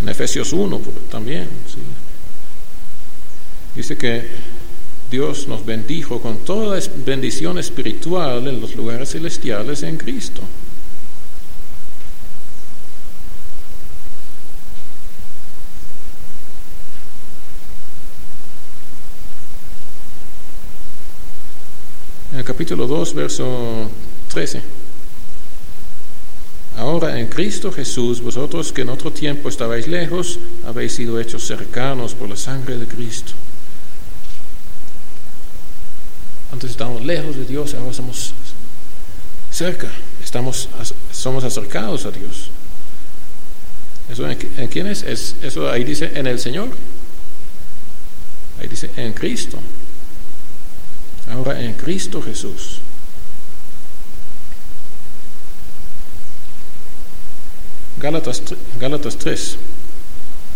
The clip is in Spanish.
En Efesios 1 también, sí. Dice que Dios nos bendijo con toda bendición espiritual en los lugares celestiales en Cristo. En el capítulo 2, verso 13. Ahora en Cristo Jesús, vosotros que en otro tiempo estabais lejos, habéis sido hechos cercanos por la sangre de Cristo. Antes estábamos lejos de Dios, ahora somos cerca, somos acercados a Dios. ¿Eso en quién es? Eso ahí dice en el Señor. Ahí dice en Cristo. Ahora en Cristo Jesús. Gálatas 3.